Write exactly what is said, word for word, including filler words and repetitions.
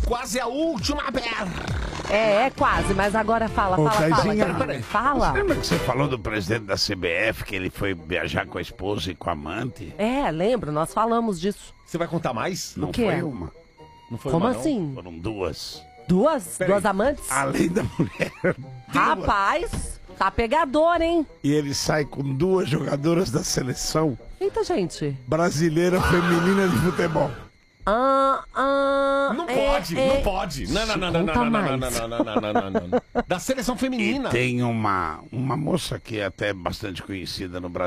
quase a última perna. É, é quase, mas agora fala, Ô, fala, fala. Caizinha, Fala. peraí. Fala. Lembra que você falou do presidente da C B F, que ele foi viajar com a esposa e com a amante? É, lembro, nós falamos disso. Você vai contar mais? Não O quê? foi uma. Não foi Como uma, não? assim? Foram duas. Duas? Peraí. Duas amantes? Além da mulher. duas. Rapaz, tá pegador, hein? E ele sai com duas jogadoras da seleção Eita, gente. brasileira feminina de futebol. Ah, ah, Não é, pode, é. não pode. Não, não, não, não, Conta não, não, não, mais. não, não, não, não, não, não, não. Da seleção E feminina. tem uma, uma moça que é até bastante conhecida no Brasil.